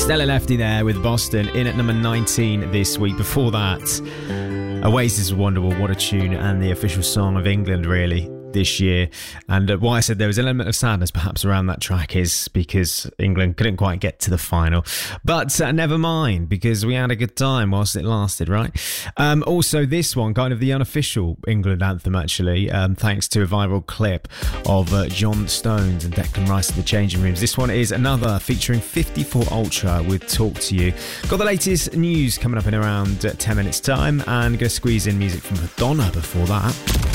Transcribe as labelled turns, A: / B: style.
A: Stella Lefty there with Boston in at number 19 this week. Before that, Oasis Wonderwall, what a tune, and the official song of England really this year. And why I said there was an element of sadness perhaps around that track is because England couldn't quite get to the final, but never mind, because we had a good time whilst it lasted, right? Also this one, kind of the unofficial England anthem actually, thanks to a viral clip of John Stones and Declan Rice in the changing rooms. This one is another featuring 54 Ultra with Talk to You. Got the latest news coming up in around 10 minutes time, and going to squeeze in music from Madonna before that.